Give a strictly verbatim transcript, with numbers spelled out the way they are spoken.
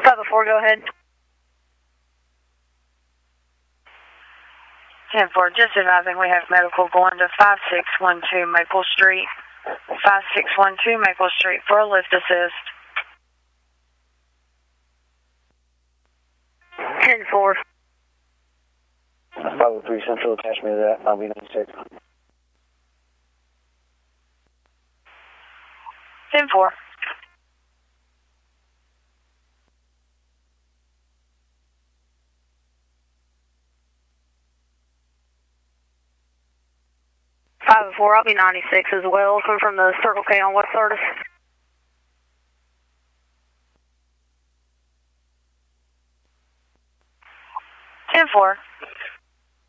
five oh four, go ahead. ten four, just advising we have medical going to five six one two Maple Street. five six one two Maple Street for a lift assist. ten four. five oh three Central, attach me to that. I'll be ninety-six. ten four. five oh four, I'll be ninety-six as well, coming from the Circle K on West Sardis.